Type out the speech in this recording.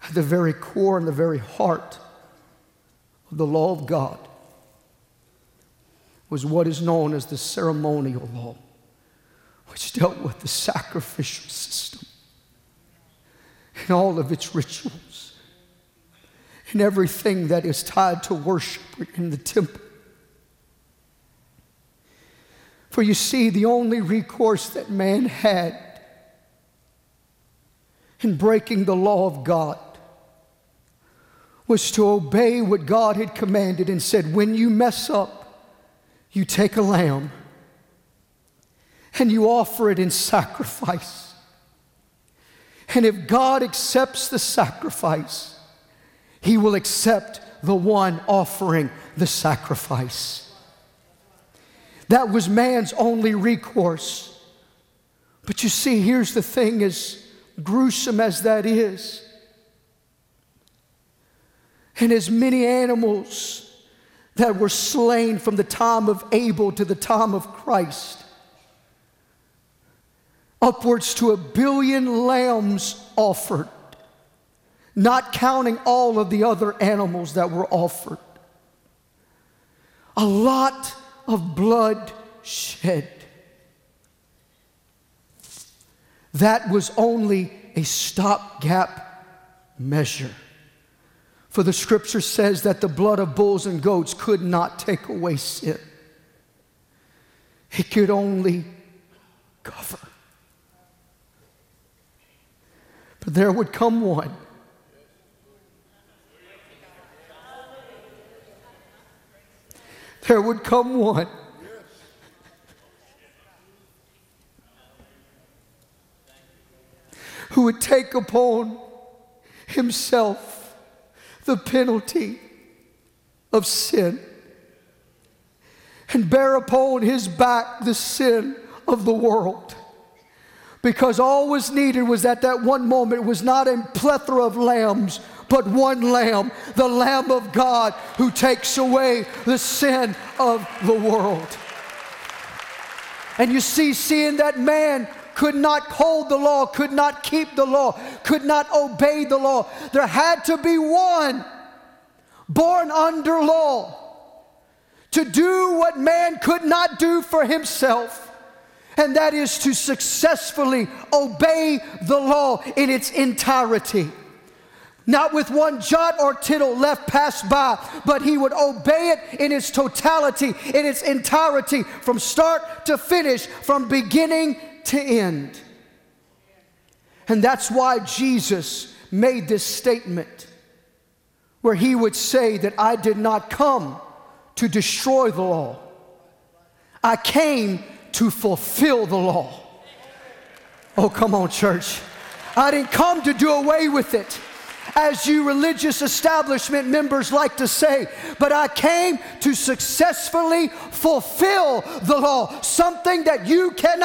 at the very core and the very heart of the law of God was what is known as the ceremonial law, which dealt with the sacrificial system and all of its rituals and everything that is tied to worship in the temple. For you see, the only recourse that man had in breaking the law of God was to obey what God had commanded and said, when you mess up, you take a lamb and you offer it in sacrifice. And if God accepts the sacrifice, He will accept the one offering the sacrifice. That was man's only recourse. But you see, here's the thing, as gruesome as that is, and as many animals that were slain from the time of Abel to the time of Christ, upwards to 1 billion lambs offered, not counting all of the other animals that were offered. A lot of blood shed. That was only a stopgap measure. For the scripture says that the blood of bulls and goats could not take away sin. It could only cover. But there would come one who would take upon himself the penalty of sin and bear upon his back the sin of the world. Because all was needed was at that one moment, it was not a plethora of lambs, but one lamb, the Lamb of God who takes away the sin of the world. And you see, seeing that man could not hold the law, could not keep the law, could not obey the law, there had to be one born under law to do what man could not do for himself, and that is to successfully obey the law in its entirety. Not with one jot or tittle left passed by, but he would obey it in its totality, in its entirety, from start to finish, from beginning to end. And that's why Jesus made this statement where he would say that I did not come to destroy the law. I came to fulfill the law. Oh, come on, church. I didn't come to do away with it, as you religious establishment members like to say, but I came to successfully fulfill the law, something that you cannot